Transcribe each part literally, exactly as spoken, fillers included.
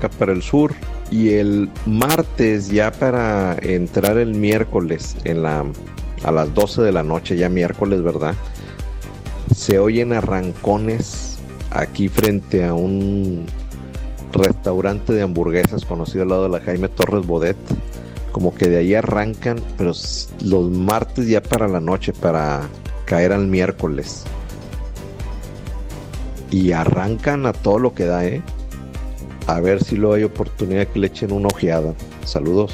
para el sur, y el martes ya para entrar el miércoles en la a las doce de la noche, ya miércoles, ¿verdad? Se oyen arrancones aquí frente a un restaurante de hamburguesas conocido al lado de la Jaime Torres Bodet. Como que de ahí arrancan, pero los martes ya para la noche, para caer al miércoles. Y arrancan a todo lo que da, ¿eh? A ver si luego hay oportunidad que le echen una ojeada. Saludos.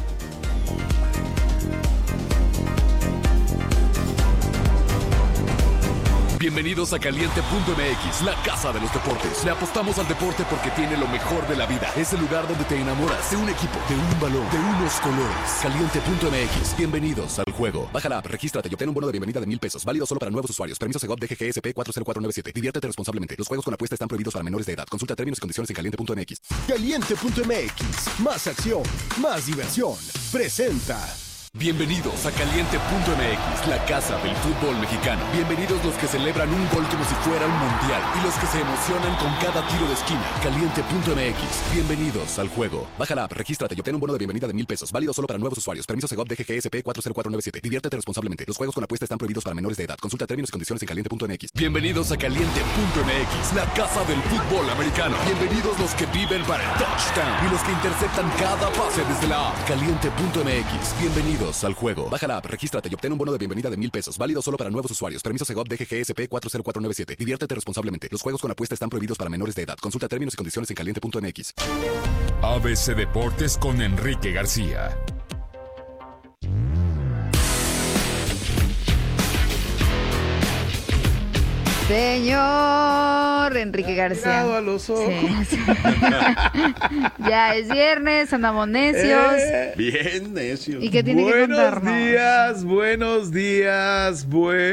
Bienvenidos a Caliente punto M X, la casa de los deportes. Le apostamos al deporte porque tiene lo mejor de la vida. Es el lugar donde te enamoras de un equipo, de un balón, de unos colores. Caliente punto M X, bienvenidos al juego. Baja la app, regístrate y obtén un bono de bienvenida de mil pesos. Válido solo para nuevos usuarios. Permiso Segov D G G S P cuatro cero cuatro nueve siete. Diviértete responsablemente. Los juegos con apuesta están prohibidos para menores de edad. Consulta términos y condiciones en Caliente punto M X. Caliente punto M X, más acción, más diversión. Presenta. Bienvenidos a Caliente punto M X, la casa del fútbol mexicano. Bienvenidos los que celebran un gol como si fuera un mundial y los que se emocionan con cada tiro de esquina. Caliente punto M X, bienvenidos al juego. Baja la app, regístrate y obtén un bono de bienvenida de mil pesos. Válido solo para nuevos usuarios. Permiso Segov D G G S P cuatro cero cuatro nueve siete. Diviértete responsablemente. Los juegos con apuesta están prohibidos para menores de edad. Consulta términos y condiciones en Caliente punto M X. Bienvenidos a Caliente punto M X, la casa del fútbol americano. Bienvenidos los que viven para el touchdown y los que interceptan cada pase desde la app. Caliente punto M X, bienvenidos al juego. Baja la app, regístrate y obtén un bono de bienvenida de mil pesos. Válido solo para nuevos usuarios. Permiso Segov D G G S P cuatro cero cuatro nueve siete. Diviértete responsablemente. Los juegos con apuesta están prohibidos para menores de edad. Consulta términos y condiciones en Caliente punto M X. A B C Deportes con Enrique García. Señor Enrique García. A los ojos. Sí. Ya es viernes, andamos necios. Eh, Bien necios. ¿Y qué tiene que buenos contarnos? días, buenos días,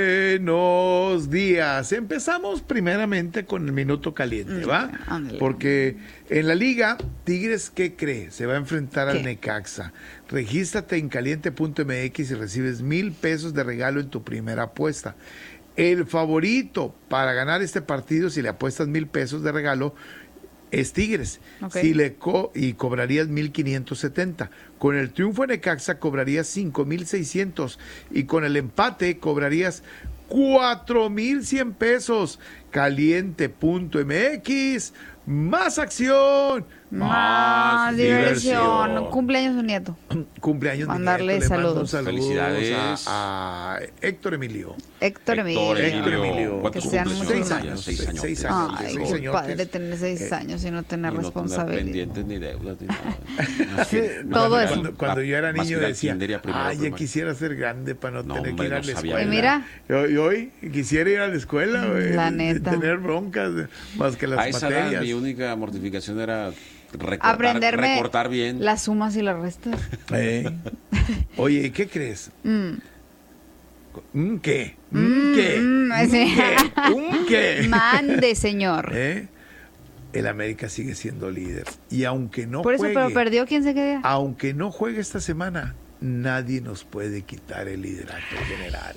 buenos días. Empezamos primeramente con el minuto caliente, ¿va? Ándale. Porque en la liga, Tigres, ¿qué cree? Se va a enfrentar ¿Qué? al Necaxa. Regístrate en caliente punto M X y recibes mil pesos de regalo en tu primera apuesta. El favorito para ganar este partido, si le apuestas mil pesos de regalo, es Tigres. Okay. Si le co y cobrarías mil quinientos setenta. Con el triunfo de Necaxa cobrarías cinco mil seiscientos y con el empate cobrarías cuatro mil cien pesos. Caliente punto M X, más acción, Más diversión. diversión. Cumpleaños de un nieto. Cumpleaños de Mandarle nieto, le mando saludos. un saludo Felicidades. a, a Héctor Emilio. Héctor Emilio. Héctor Emilio. ¿Cuántos Que sean cumples? muchos Seis años. años, Seis años. seis años. Ay, seis qué años. padre tener seis Eh, años y no tener Y no tener responsabilidad. pendientes ni deudas ni nada. Todo eso. Cuando, cuando yo era Más niño que la decía, kinder y a primero ay, ya primaria. quisiera ser grande para no, No, tener hombre, que ir a no la sabía escuela. Y mira. Y hoy, hoy quisiera ir a la escuela, güey, La y neta. tener broncas más que las A esa edad materias. mi única mortificación era recortar, Aprenderme recortar bien. las sumas y las restas. Eh. Oye, ¿qué crees? Mm. ¿Mm, ¿Qué? Mm, ¿Mm, ¿Qué? mm, ¿Mm, sí. ¿Qué? ¿Mm, qué? Mande, señor. ¿Eh? El América sigue siendo líder. Y aunque no Por eso, juegue, pero perdió, ¿quién se queda? aunque no juegue esta semana, nadie nos puede quitar el liderato general.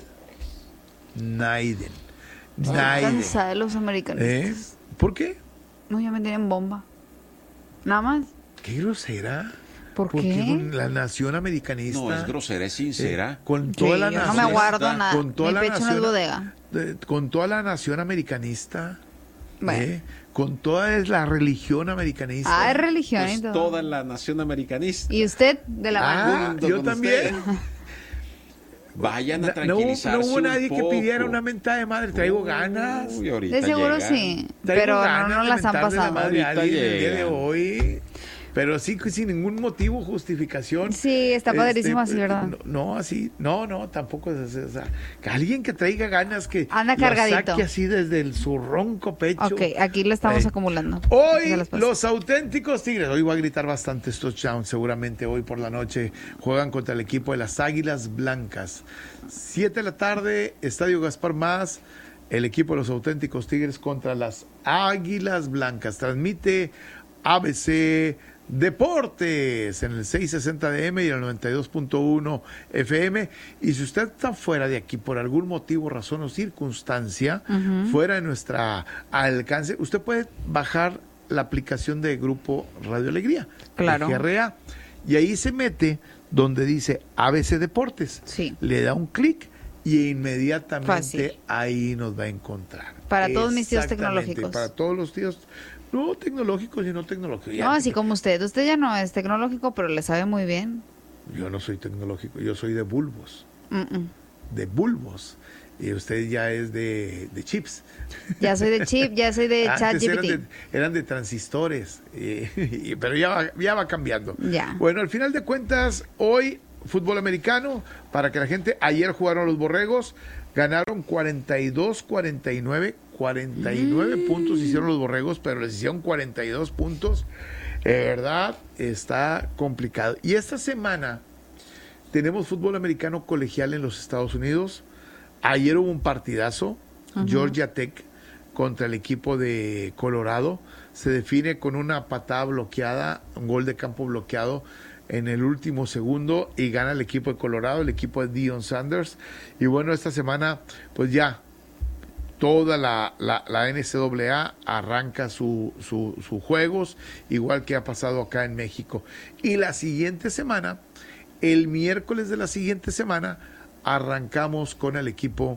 Naiden. Estoy Naiden. cansada de los americanistas. ¿Eh? ¿Por qué? No, ya me tienen bomba. Nada más. Qué grosera. ¿Por Porque qué? con la nación americanista. No, es grosera, es sincera. eh, con Sí, toda la yo no nación. me guardo nada. Con toda Mi la pecho no es nación. bodega. eh, con toda la nación americanista. Bueno. eh, con toda la religión americanista. Ah, es religión y Pues todo. toda la nación americanista. ¿Y usted? De la mano. Ah, Junto yo con también. usted. Vayan a No, no hubo, tranquilizarse no hubo un nadie que poco. pidiera una mentada de madre. Traigo ganas. Uy, ahorita De seguro llegan. sí. Traigo Pero no, ganas no de las han mentarle la pasado. madre a Ahorita alguien el día de llegan. hoy. Pero sí, sin ningún motivo, justificación. Sí, está padrísimo Este, así, ¿verdad? No, no, así, no, no, tampoco es así. O sea, que alguien que traiga ganas que Anda lo cargadito. saque así desde el, su ronco pecho. Ok, aquí lo estamos Eh, acumulando. Hoy Se los paso. los auténticos Tigres, hoy voy a gritar bastantes touchdowns, seguramente hoy por la noche juegan contra el equipo de las Águilas Blancas. Siete de la tarde, Estadio Gaspar Más, el equipo de los auténticos Tigres contra las Águilas Blancas. Transmite A B C Deportes en el seiscientos sesenta de M y el noventa y dos punto uno F M. Y si usted está fuera de aquí por algún motivo, razón o circunstancia, Ujú. fuera de nuestra alcance, usted puede bajar la aplicación de Grupo Radio Alegría, Claro. G R A, y ahí se mete donde dice A B C Deportes. Sí. Le da un clic y inmediatamente Fácil. ahí nos va a encontrar. Para todos mis tíos Exactamente, tecnológicos. Para todos los tíos, no tecnológicos y no tecnológicos. No, así como usted. Usted ya no es tecnológico, pero le sabe muy bien. Yo no soy tecnológico, yo soy de bulbos, Mm-mm. de bulbos. Y usted ya es de, de chips. Ya soy de chip, ya soy de Antes eran ChatGPT. de, eran de transistores, eh, y- pero ya va, ya va cambiando. Ya. Bueno, al final de cuentas, hoy fútbol americano, para que la gente, ayer jugaron los Borregos, ganaron cuarenta y dos cuarenta y nueve, cuarenta y nueve Mm. puntos hicieron los Borregos, pero les hicieron cuarenta y dos puntos. De verdad, está complicado. Y esta semana tenemos fútbol americano colegial en los Estados Unidos. Ayer hubo un partidazo, Georgia Tech contra el equipo de Colorado. Se define con una patada bloqueada, un gol de campo bloqueado en el último segundo y gana el equipo de Colorado, el equipo de Deion Sanders. Y bueno, esta semana pues ya toda la, la, la N C A A arranca sus su, su juegos, igual que ha pasado acá en México. Y la siguiente semana, el miércoles de la siguiente semana, arrancamos con el equipo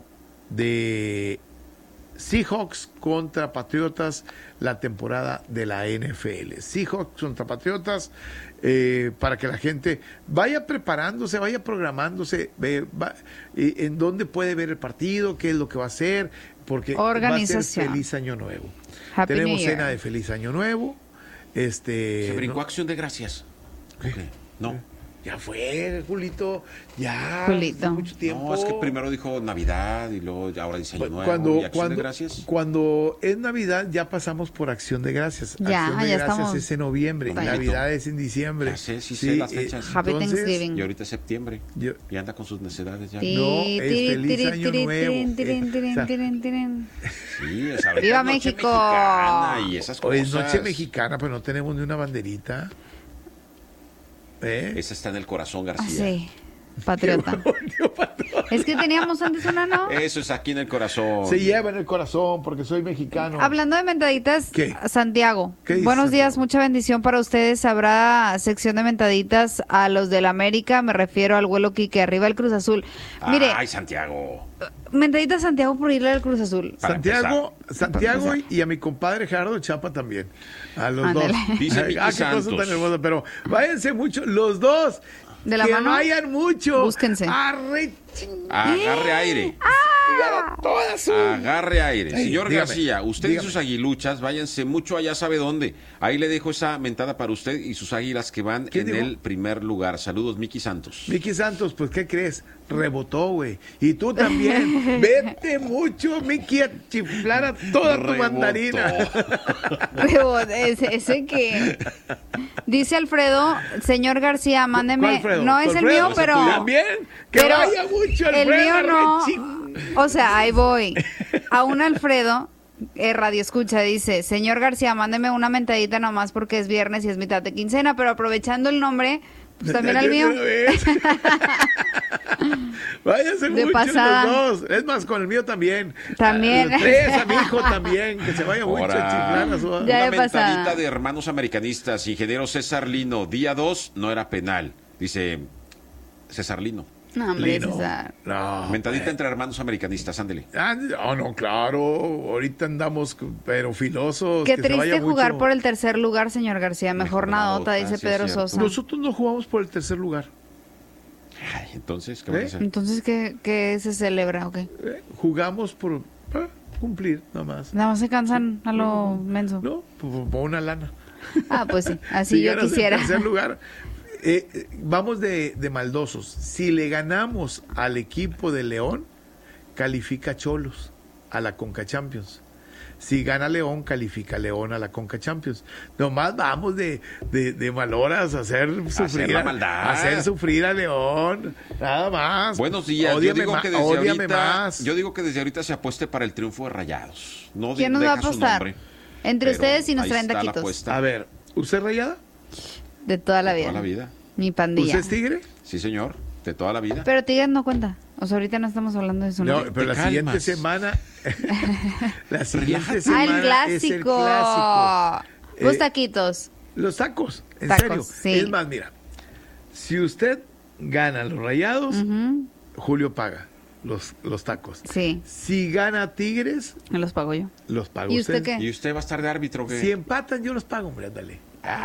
de Seahawks contra Patriotas, la temporada de la N F L. Seahawks contra Patriotas, eh, para que la gente vaya preparándose, vaya programándose, ve, va, eh, en dónde puede ver el partido, qué es lo que va a hacer, porque va a ser Organización. Feliz Año Nuevo. Happy Tenemos New Year. cena de Feliz Año Nuevo. Este, Se brincó ¿no? Acción de Gracias. ¿Qué? Ok, No. Ya fue, Julito, ya. Julito. hace mucho tiempo. No, es que primero dijo Navidad y luego ya ahora dice Año Nuevo Cuando, y Acción cuando, de Gracias. cuando es Navidad ya pasamos por Acción de Gracias. Ya, Acción de ya Gracias estamos. es en noviembre, Vaya. Navidad es en diciembre. Ya sé, sí sé las fechas. Happy entonces, Thanksgiving. Y ahorita es septiembre. Yo- Y anda con sus necedades ya. Ti, No, ti, es ti, Feliz ti, Año ti, Nuevo. tirin, tirin, Eh, tirin, o sea, tirin, tirin. Sí, es ahorita ¡Viva es Noche México! Mexicana y esas Hoy cosas. es noche mexicana, pero no tenemos ni una banderita. ¿Eh? Esa está en el corazón, Ah, García. sí, patriota. Es que teníamos antes una, ¿no? Eso es aquí en el corazón. Se lleva en el corazón porque soy mexicano. Hablando de mentaditas, ¿Qué? Santiago. ¿Qué dice Buenos días, Santiago? mucha bendición para ustedes. Habrá sección de mentaditas a los del América, me refiero al vuelo Quique, arriba el Cruz Azul. Mire, Ay, Santiago. mentaditas a Santiago por irle al Cruz Azul. Para Santiago, Santiago Para y, y a mi compadre Gerardo Chapa también. A los Ándale. dos. Dice Ay, Miki ah, qué cosa Santos. tan hermosa. Pero váyanse mucho, los dos. ¿De la que mano? vayan mucho. Búsquense. Arre, ching- Agarre aire. a todas sus- Agarre aire. Ay, Señor dígame, García, usted dígame. y sus aguiluchas, váyanse mucho allá sabe dónde. Ahí le dejo esa mentada para usted y sus águilas que van ¿Quién en dijo? el primer lugar. Saludos, Miki Santos. Miki Santos, pues, ¿qué crees? Rebotó, güey. Y tú también. Vete mucho, Miki, a chiflar a toda tu Rebotó. mandarina. Pero ese, ese que dice Alfredo, señor García, mándeme. ¿Cuál Alfredo? No es ¿Tu el Alfredo? mío, pero. También. Que pero vaya mucho, el Alfredo. mío no. arre, ching- O sea, ahí voy. A un Alfredo, eh, radio escucha, dice, señor García, mándeme una mentadita nomás porque es viernes y es mitad de quincena, pero aprovechando el nombre, pues también al mío. Una vez. Váyanse De mucho pasada. los dos. Es más, con el mío también. También. A los tres, a mi hijo también. Que se vaya mucho a chiflar a su... Ya Una de pasada. mentadita de hermanos americanistas. Ingeniero César Lino, día dos no era penal. Dice César Lino. No, hombre, Lino. César. No, Mentadita entre hermanos americanistas, ándele. Ah, no, no, claro. Ahorita andamos, pero filosos. Qué que se vaya triste jugar mucho. por el tercer lugar, señor García. Mejor Mejor nadota, nadota, dice sí es Pedro cierto. Sosa. Nosotros no jugamos por el tercer lugar. Ay, entonces, ¿qué van ¿Eh? a hacer? Entonces, ¿qué, qué se celebra o qué? Eh, jugamos por ah, cumplir, nada más. Nada más se cansan a lo menso. No, por, por una lana. Ah, pues sí, así Si yo ganas el quisiera. tercer lugar. Eh, eh, vamos de, de maldosos. Si le ganamos al equipo de León, califica Cholos a la Conca Champions. Si gana León, califica León a la Conca Champions. Nomás vamos de, de, de maloras a hacer sufrir la a, maldad. a hacer sufrir a León. Nada más. Buenos días. Ódiame yo digo ma- que desde ódiame ahorita, más. yo digo que desde ahorita se apueste para el triunfo de Rayados. No ¿Quién de- nos va a deja su apostar? nombre, Entre pero ustedes y nos ahí traen está la taquitos. apuesta. A ver, ¿usted rayada? De toda la De vida. toda la vida. Mi pandilla. ¿Usted es tigre? Sí, señor. De toda la vida. Pero Tigres no cuenta. O sea, ahorita no estamos hablando de eso. No, ¿no? pero la te siguiente calmas. semana. la siguiente Relájate. semana Ah, el es el clásico. clásico. Pues Eh, taquitos. Los tacos, en Tacos, serio. sí. Es más, mira, si usted gana los Rayados, Ujú. Julio paga los, los tacos. Sí, Si gana Tigres, me los pago yo. los paga ¿Y usted qué? ¿Y usted va a estar de árbitro? ¿Qué? Si empatan, yo los pago, hombre, ándale.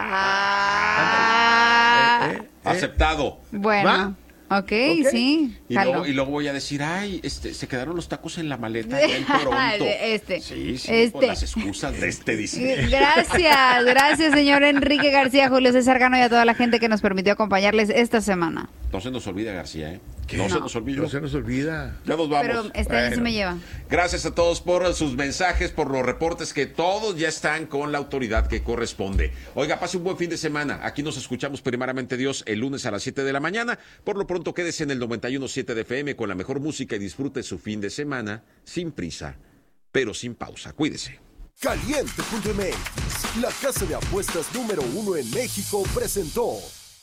Ah, Eh, eh, eh. Aceptado. bueno, ¿Va? ok, Ok. sí. Y jalo. luego, y luego voy a decir, ay, este, se quedaron los tacos en la maleta allá en Toronto. Este, Sí, sí, este. pues las excusas de este dice. Gracias, gracias señor Enrique García, Julio César Gano y a toda la gente que nos permitió acompañarles esta semana. No se nos olvida, García, ¿eh? ¿Qué? No, se No. nos olvida. No se nos olvida. Ya nos vamos. Pero este año sí Bueno. me lleva. Gracias a todos por sus mensajes, por los reportes, que todos ya están con la autoridad que corresponde. Oiga, pase un buen fin de semana. Aquí nos escuchamos primeramente Dios el lunes a las siete de la mañana. Por lo pronto quédese en el noventa y uno punto siete de F M con la mejor música y disfrute su fin de semana sin prisa, pero sin pausa. Cuídese. Caliente punto M X, la casa de apuestas número uno en México, presentó.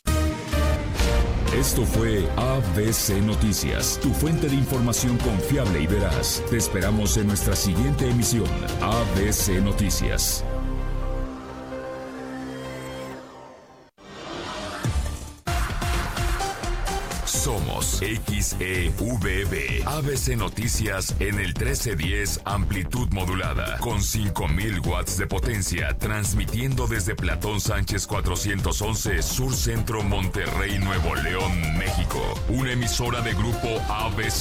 Esto fue A B C Noticias, tu fuente de información confiable y veraz. Te esperamos en nuestra siguiente emisión, A B C Noticias. Somos X E V B, A B C Noticias en el trece diez amplitud modulada, con cinco mil watts de potencia, transmitiendo desde Platón Sánchez cuatrocientos once, Sur Centro, Monterrey, Nuevo León, México. Una emisora de grupo A B C.